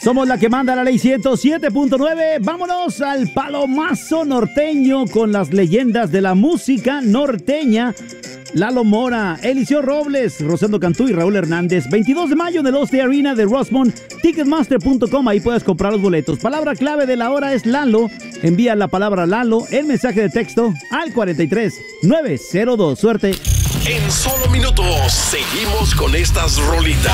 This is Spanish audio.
Somos la que manda la ley 107.9. Vámonos al palomazo norteño con las leyendas de la música norteña. Lalo Mora, Eliseo Robles, Rosendo Cantú y Raúl Hernández. 22 de mayo en el Oste Arena de Rosemont. Ticketmaster.com, ahí puedes comprar los boletos. Palabra clave de la hora es Lalo. Envía la palabra Lalo en mensaje de texto al 43902. Suerte. En solo minutos seguimos con estas rolitas.